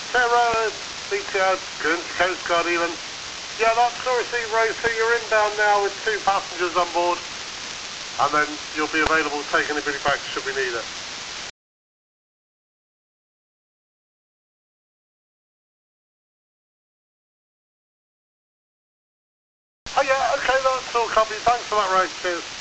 Sarah, BTR, Guernsey Coast Guard, Elan. Yeah, that's Coruscant Road, so you're inbound now with 2 passengers on board. And then you'll be available to take anybody back should we need it. Oh yeah, okay, that's all copy. Thanks for that, Ray. Cheers.